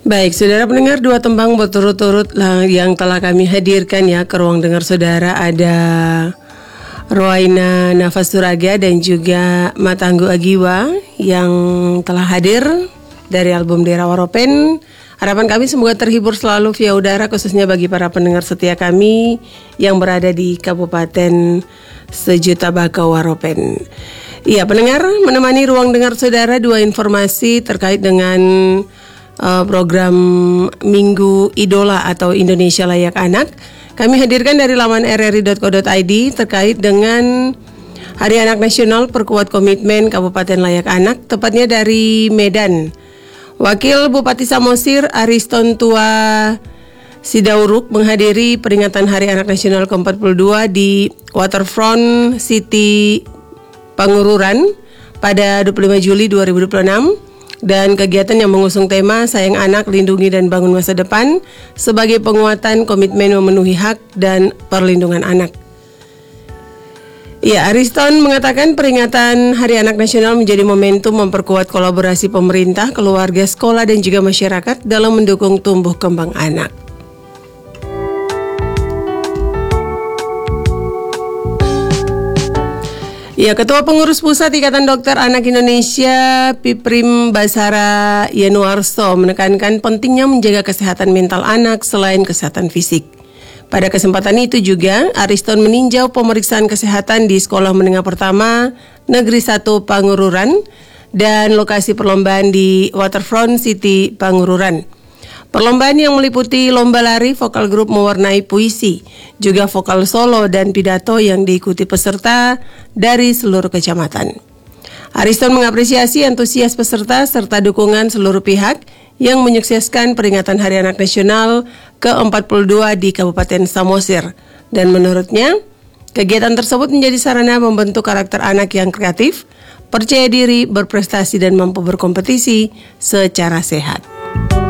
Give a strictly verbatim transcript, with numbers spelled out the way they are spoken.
Baik, saudara pendengar, dua tembang berturut-turut yang telah kami hadirkan ya ke ruang dengar saudara. Ada Roaina Nafas Turaga dan juga Matanggu Agiwa yang telah hadir dari album Dera Waropen. Harapan kami semoga terhibur selalu via udara, khususnya bagi para pendengar setia kami yang berada di Kabupaten Sejuta Bakau Waropen. Iya, pendengar, menemani ruang dengar saudara dua informasi terkait dengan uh, program Minggu Idola atau Indonesia Layak Anak. Kami hadirkan dari laman r r i dot co dot i d terkait dengan Hari Anak Nasional Perkuat Komitmen Kabupaten Layak Anak, tepatnya dari Medan. Wakil Bupati Samosir Ariston Tua Sidauruk menghadiri peringatan Hari Anak Nasional ke empat puluh dua di Waterfront City Pangururan pada dua puluh lima Juli dua ribu dua puluh enam, dan kegiatan yang mengusung tema Sayang Anak, Lindungi dan Bangun Masa Depan sebagai penguatan komitmen memenuhi hak dan perlindungan anak. Ya, Ariston mengatakan peringatan Hari Anak Nasional menjadi momentum memperkuat kolaborasi pemerintah, keluarga, sekolah dan juga masyarakat dalam mendukung tumbuh kembang anak. Ya, Ketua Pengurus Pusat Ikatan Dokter Anak Indonesia, Piprim Basara Yenuarso, menekankan pentingnya menjaga kesehatan mental anak selain kesehatan fisik. Pada kesempatan itu juga, Ariston meninjau pemeriksaan kesehatan di Sekolah Menengah Pertama Negeri satu Pangururan dan lokasi perlombaan di Waterfront City Pangururan. Perlombaan yang meliputi lomba lari, vokal grup mewarnai puisi, juga vokal solo dan pidato yang diikuti peserta dari seluruh kecamatan. Ariston mengapresiasi antusias peserta serta dukungan seluruh pihak yang menyukseskan peringatan Hari Anak Nasional ke empat puluh dua di Kabupaten Samosir. Dan menurutnya, kegiatan tersebut menjadi sarana membentuk karakter anak yang kreatif, percaya diri, berprestasi dan mampu berkompetisi secara sehat.